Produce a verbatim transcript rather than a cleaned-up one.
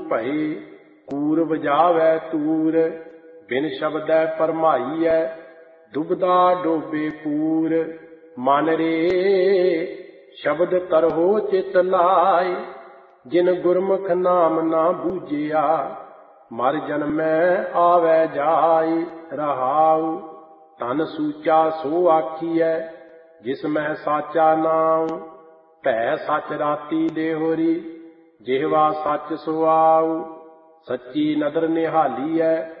ਭਏ। ਕੂਰ ਵਜਾਵੈ ਤੂਰ, ਬਿਨ ਸ਼ਬਦੈ ਭਰਮਾਈਐ। ਦੁਬਦਾ ਡੋਬੇ ਪੂਰ, ਮਨ ਰੇ ਸ਼ਬਦ ਤਰਹੁ ਚਿਤ ਲਾਇ। ਜਿਨ ਗੁਰਮੁਖ ਨਾਮ ਨਾ ਬੂਝਿਆ, ਮਰ ਜਨਮੈ ਆਵੈ ਜਾਇ। ਰਹਾਉ ਧਨ ਸੂਚਾ ਸੋ ਆਖੀਐ, ਜਿਸ ਮੈਂ ਸਾਚਾ ਨਾਉ। ਭੈ ਸਚ ਰਾਤੀ ਦੇਹੁਰੀ, ਜਿਹਵਾ ਸਚ ਸੁਆਉ। ਸੱਚੀ ਨਦਰ ਨਿਹਾਲੀਐ,